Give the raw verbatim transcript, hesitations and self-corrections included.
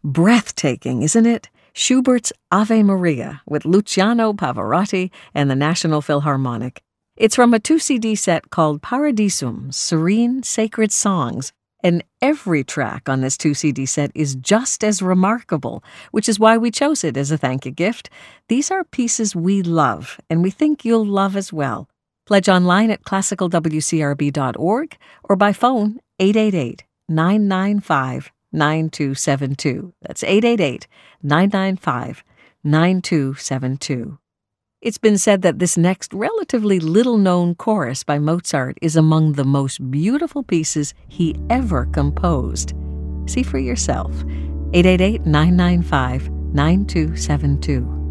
Breathtaking, isn't it? Schubert's Ave Maria with Luciano Pavarotti and the National Philharmonic. It's from a two-C D set called Paradisum, Serene Sacred Songs, and every track on this two-C D set is just as remarkable, which is why we chose it as a thank you gift. These are pieces we love, and we think you'll love as well. Pledge online at classical w c r b dot org or by phone eight eight eight, nine nine five, nine two seven two. That's eight eight eight, nine nine five, nine two seven two. It's been said that this next relatively little-known chorus by Mozart is among the most beautiful pieces he ever composed. See for yourself. eight eight eight, nine nine five, nine two seven two.